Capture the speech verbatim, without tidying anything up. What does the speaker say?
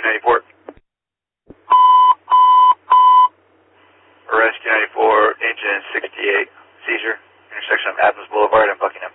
ninety-four. Rescue ninety-four, engine sixty-eight, seizure, intersection of Adams Boulevard and Buckingham.